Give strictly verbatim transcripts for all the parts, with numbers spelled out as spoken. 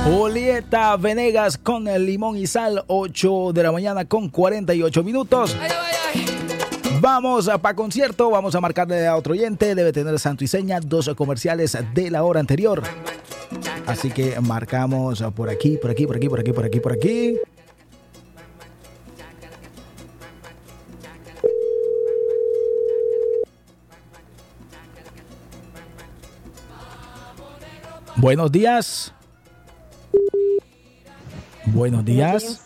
Julieta Venegas con el limón y sal, ocho de la mañana con cuarenta y ocho minutos. Ay, ay, ay. Vamos para concierto, vamos a marcarle a otro oyente, debe tener santo y seña, dos comerciales de la hora anterior. Así que marcamos por aquí, por aquí, por aquí, por aquí, por aquí, por aquí. Buenos días. Buenos días.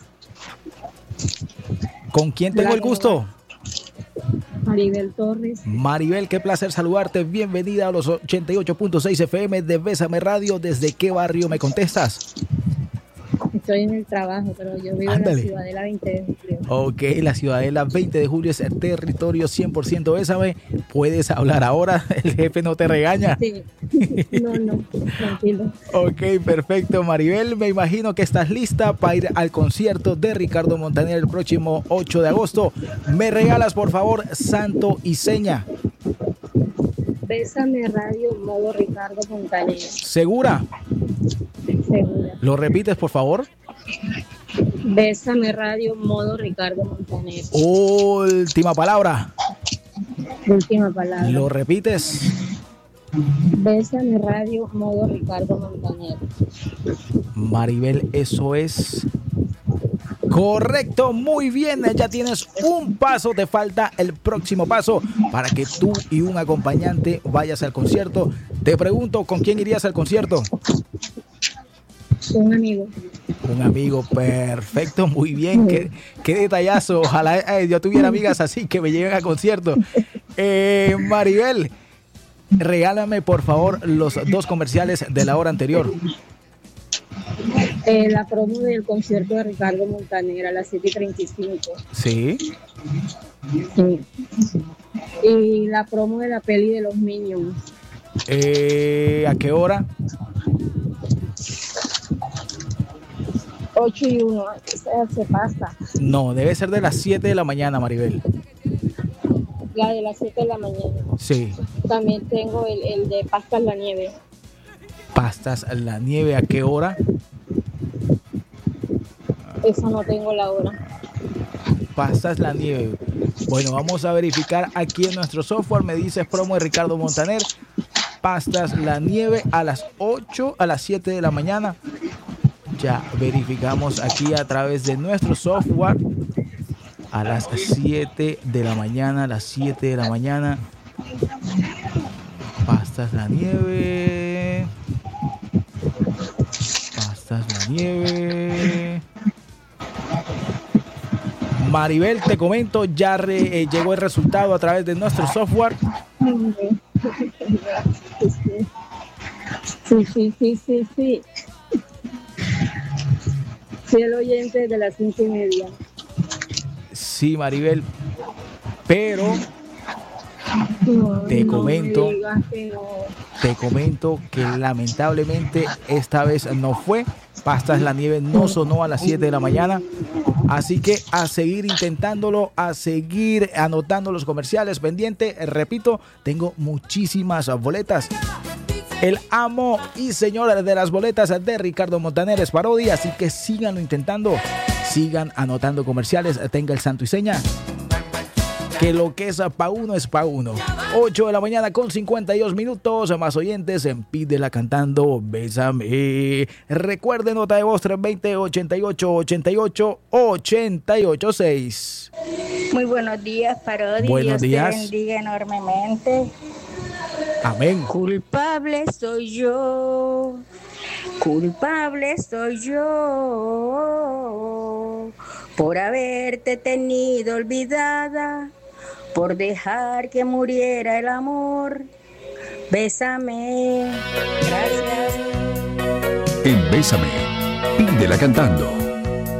¿Con quién tengo el gusto? Maribel Torres. Maribel, qué placer saludarte. Bienvenida a los ochenta y ocho punto seis F M de Bésame Radio. ¿Desde qué barrio me contestas? Estoy en el trabajo, pero yo vivo Ándale. en la Ciudadela veinte de julio. Ok, la Ciudadela veinte de julio es el territorio cien por ciento Bésame. ¿Puedes hablar ahora? ¿El jefe no te regaña? Sí. No, no, tranquilo. Ok, perfecto, Maribel. Me imagino que estás lista para ir al concierto de Ricardo Montaner el próximo ocho de agosto. ¿Me regalas, por favor, santo y seña? Bésame Radio, modo Ricardo Montaner. ¿Segura? Segura. ¿Lo repites, por favor? Bésame Radio, modo Ricardo Montaner. Última palabra. Última palabra. ¿Lo repites? Bésame Radio, modo Ricardo Montaner. Maribel, eso es correcto, muy bien, ya tienes un paso, te falta el próximo paso para que tú y un acompañante vayas al concierto. Te pregunto, ¿con quién irías al concierto? Un amigo. Un amigo, perfecto, muy bien, qué, qué detallazo. Ojalá eh, yo tuviera amigas así que me lleven al concierto. Eh, Maribel, regálame por favor los dos comerciales de la hora anterior. Eh, la promo del concierto de Ricardo Montaner a las siete y treinta y cinco. Sí. Sí. Y la promo de la peli de los Minions. Eh, ¿A qué hora? ocho y uno, se pasa. No, debe ser de las siete de la mañana, Maribel. La de las siete de la mañana. Sí. También tengo el, el de Pastas la Nieve. Pastas la Nieve, ¿a qué hora? Eso no tengo la hora. Pastas la Nieve. Bueno, vamos a verificar aquí en nuestro software. Me dices promo de Ricardo Montaner. Pastas la Nieve a las ocho, a las siete de la mañana. Ya verificamos aquí a través de nuestro software. A las siete de la mañana, a las siete de la mañana. Pastas la Nieve. Pastas la Nieve. Maribel, te comento, ya re, eh, llegó el resultado a través de nuestro software. Sí, sí, sí, sí, sí. Sí, el oyente de las cinco y media. Sí, Maribel, pero no, te no comento, me digas que no. te comento que lamentablemente esta vez no fue. Pastas la Nieve no sonó a las siete de la mañana. Así que a seguir intentándolo, a seguir anotando los comerciales pendiente. Repito, tengo muchísimas boletas. El amo y señor de las boletas de Ricardo Montaner es parodia, así que síganlo intentando, sigan anotando comerciales, tenga el santo y seña. Que lo que es pa' uno es pa' uno. ocho de la mañana con cincuenta y dos minutos. Más oyentes en Pídela Cantando, Bésame. Recuerden, nota de voz tres dos cero, ochenta y ocho, ochenta y ocho, ochenta y ocho seis. Muy buenos días, parodia. Buenos días. Dios te bendiga enormemente. Amén. Culpable soy yo. Culpable soy yo. Por haberte tenido olvidada. Por dejar que muriera el amor. Bésame. Gracias. En Bésame, Pídela Cantando.